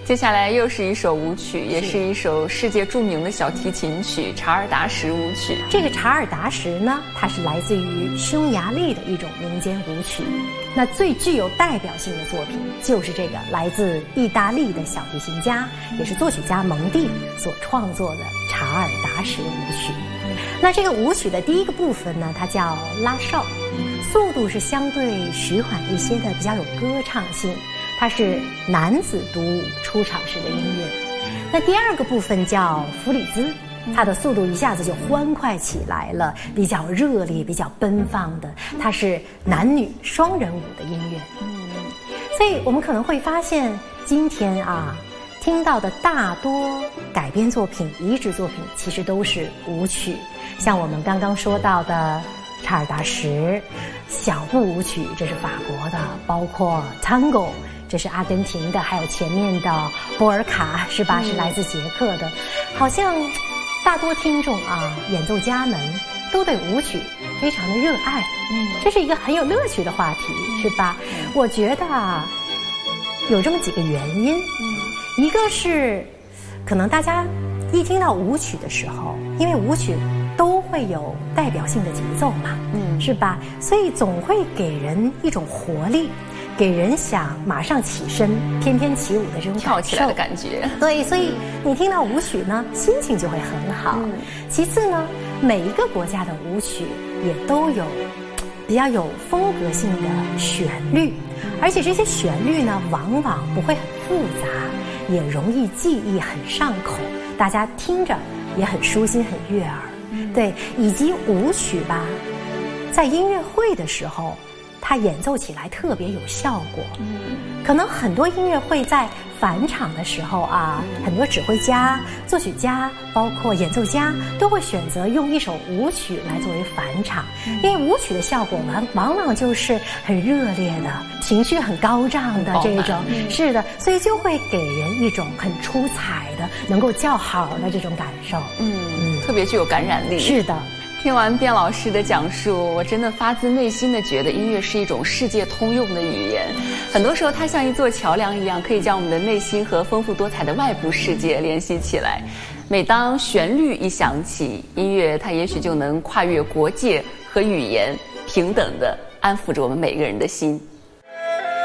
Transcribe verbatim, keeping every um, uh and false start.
接下来又是一首舞曲，也是一首世界著名的小提琴曲——查尔达什舞曲。 这个查尔达什呢，它是来自于匈牙利的一种民间舞曲。那最具有代表性的作品就是这个来自意大利的小提琴家，也是作曲家蒙蒂所创作的查尔达什舞曲。那这个舞曲的第一个部分呢，它叫拉哨，速度是相对徐缓一些的，比较有歌唱性。它是男子独舞出场时的音乐。那第二个部分叫弗里兹，它的速度一下子就欢快起来了，比较热烈，比较奔放的，它是男女双人舞的音乐。嗯，所以我们可能会发现，今天啊，听到的大多改编作品、移植作品，其实都是舞曲，像我们刚刚说到的查尔达什、小步舞曲，这是法国的，包括 Tango。这是阿根廷的，还有前面的波尔卡，是吧？是来自捷克的。好像大多听众啊，演奏家们都对舞曲非常的热爱。嗯，这是一个很有乐趣的话题，是吧？嗯、我觉得啊，有这么几个原因。嗯，一个是可能大家一听到舞曲的时候，因为舞曲都会有代表性的节奏嘛，嗯，是吧？所以总会给人一种活力。给人想马上起身翩翩起舞的这种跳起来的感觉。 对，所以你听到舞曲呢，心情就会很好。嗯、其次呢，每一个国家的舞曲也都有比较有风格性的旋律，而且这些旋律呢，往往不会很复杂，也容易记忆，很上口，大家听着也很舒心，很悦耳。嗯、对，以及舞曲吧，在音乐会的时候。它演奏起来特别有效果，嗯，可能很多音乐会在返场的时候啊，嗯、很多指挥家、作曲家，包括演奏家都会选择用一首舞曲来作为返场，嗯、因为舞曲的效果往往往就是很热烈的、情绪很高涨的这种，嗯、是的，所以就会给人一种很出彩的、能够叫好的这种感受， 嗯嗯，特别具有感染力。 是的。 听完卞老师的讲述，我真的发自内心的觉得音乐是一种世界通用的语言。很多时候它像一座桥梁一样，可以将我们的内心和丰富多彩的外部世界联系起来。每当旋律一响起，音乐它也许就能跨越国界和语言，平等地安抚着我们每个人的心。